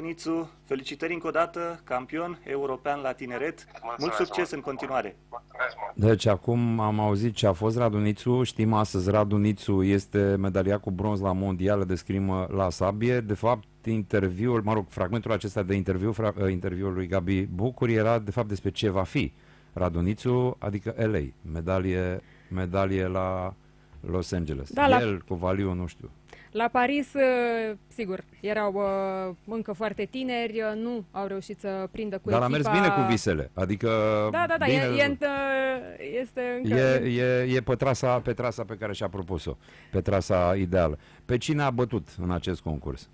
Nițu, felicitări încă o dată, campion european la tineret. Mult succes în continuare. Deci acum am auzit ce a fost Radu Nițu. Știm astăzi Radu Nițu este medaliat cu bronz la mondială de scrimă la sabie. De fapt, interviul, fragmentul acesta de interviul lui Gabi Bucur era de fapt despre ce va fi Radu Nițu, adică LA, medalie la Los Angeles. Da, El cu valiu, nu știu. La Paris, sigur, erau încă foarte tineri, nu au reușit să prindă cu Dar echipa... a mers bine cu visele, adică... Da, bine, este încă... E pe trasa pe care și-a propus-o, pe trasa ideală. Pe cine a bătut în acest concurs?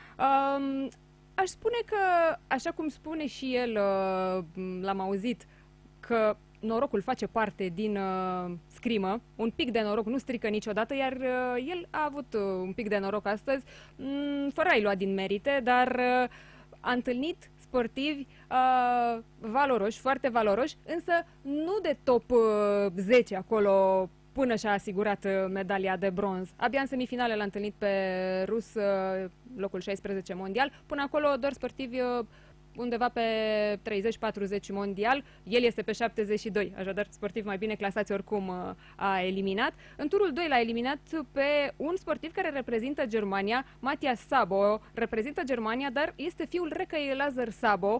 Aș spune că, așa cum spune și el, l-am auzit, că norocul face parte din scrimă, un pic de noroc nu strică niciodată, iar el a avut un pic de noroc astăzi, fără a-i lua din merite, dar a întâlnit sportivi valoroși, foarte valoroși, însă nu de top 10 acolo până și-a asigurat medalia de bronz. Abia în semifinale l-a întâlnit pe rus, locul 16 mondial, până acolo doar sportivi undeva pe 30-40 mondial, el este pe 72, așadar sportiv mai bine clasați oricum a eliminat. În turul 2 l-a eliminat pe un sportiv care reprezintă Germania, Matthias Sabo, reprezintă Germania, dar este fiul recăii Lazar Sabo,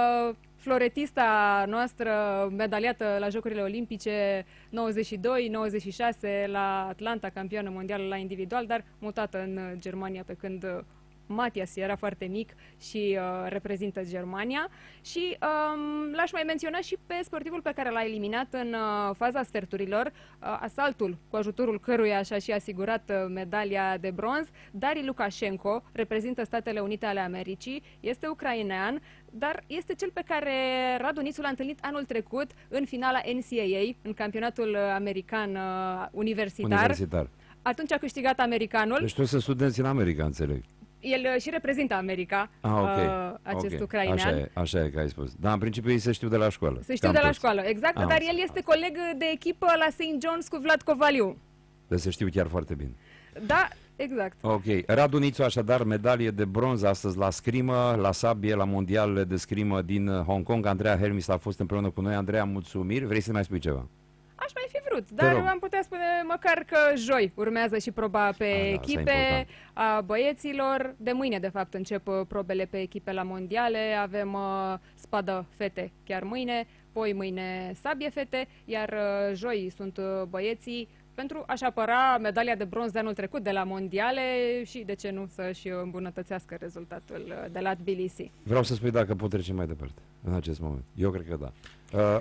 floretista noastră medaliată la Jocurile Olimpice 92, 96 la Atlanta, campioană mondială la individual, dar mutată în Germania pe când Matthias era foarte mic și reprezintă Germania. Și l-aș mai menționa și pe sportivul pe care l-a eliminat în faza sferturilor, asaltul cu ajutorul căruia și-a și asigurat medalia de bronz. Dari Lukashenko reprezintă Statele Unite ale Americii, este ucrainean, dar este cel pe care Radu Nițu l-a întâlnit anul trecut în finala NCAA, în campionatul american universitar. Atunci a câștigat americanul. Deci toți sunt studenți în America, înțeleg. El și reprezintă America, acest ucrainean. Așa e că ai spus. Dar în principiu ei se știu de la școală. Se știu de la școală, exact, dar el este coleg de echipă la St. John's cu Vlad Covaliu. Deci se știu chiar foarte bine. Da, exact. Ok. Radu Nițu, așadar, medalie de bronz astăzi la scrimă, la sabie, la mondialele de scrimă din Hong Kong. Andreea Hermis a fost împreună cu noi. Andreea, mulțumiri. Vrei să mai spui ceva? Aș mai fi vrut, dar am putea spune măcar că joi urmează și proba pe echipe a băieților. De mâine, de fapt, încep probele pe echipe la mondiale. Avem spadă fete chiar mâine, poi mâine sabie fete, iar joi sunt băieții pentru a-și apăra medalia de bronz de anul trecut de la mondiale și, de ce nu, să-și îmbunătățească rezultatul de la Tbilisi. Vreau să spui dacă pot trece mai departe în acest moment. Eu cred că da.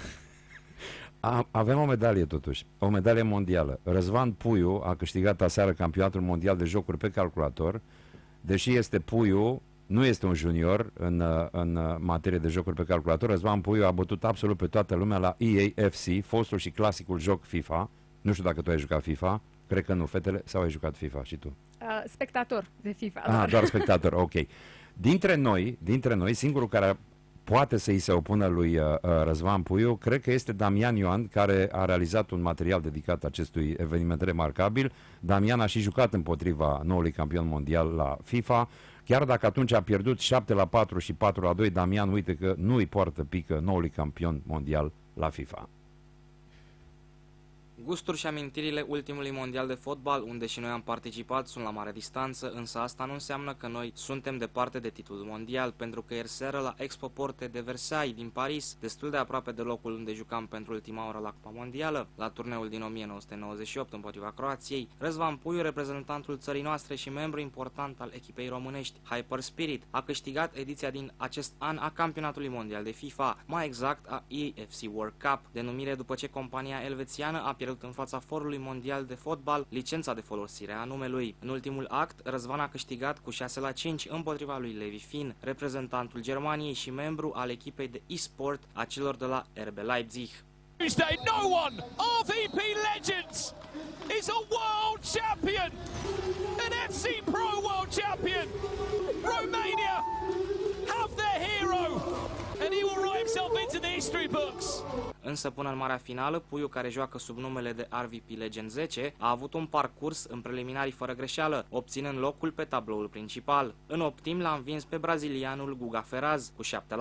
Avem o medalie totuși, o medalie mondială. Răzvan Puiu a câștigat aseară campionatul mondial de jocuri pe calculator. Deși este Puiu, nu este un junior în materie de jocuri pe calculator. Răzvan Puiu a bătut absolut pe toată lumea la EAFC, fostul și clasicul joc FIFA. Nu știu dacă tu ai jucat FIFA, cred că nu, fetele, sau ai jucat FIFA și tu? Spectator de FIFA. Doar spectator, ok. Dintre noi, singurul care poate să îi se opună lui Răzvan Puiu, cred că este Damian Ioan, care a realizat un material dedicat acestui eveniment remarcabil. Damian a și jucat împotriva noului campion mondial la FIFA. Chiar dacă atunci a pierdut 7-4 și 4-2, Damian, uite că nu îi poartă pică noului campion mondial la FIFA. Gusturi și amintirile ultimului mondial de fotbal, unde și noi am participat, sunt la mare distanță, însă asta nu înseamnă că noi suntem departe de titlul mondial, pentru că ieri seară la Expo Porte de Versailles din Paris, destul de aproape de locul unde jucam pentru ultima oră la Cupa Mondială, la turneul din 1998 împotriva Croației, Răzvan Puiu, reprezentantul țării noastre și membru important al echipei românești Hyper Spirit, a câștigat ediția din acest an a campionatului mondial de FIFA, mai exact a EAFC World Cup, denumire după ce compania elvețiană a pierdut în fața forului mondial de fotbal licența de folosire a numelui. În ultimul act, Răzvan a câștigat cu 6-5 împotriva lui Levi Finn, reprezentantul Germaniei și membru al echipei de e-sport a celor de la RB Leipzig. Tuesday, no one, RVP Legends, is a world champion, an FC Pro world champion. Romania have their hero, and he will write himself into the history books. Însă până în marea finală, puiul care joacă sub numele de RVP Legend 10 a avut un parcurs în preliminarii fără greșeală, obținând locul pe tabloul principal. În optim l-a învins pe brazilianul Guga Ferraz cu 7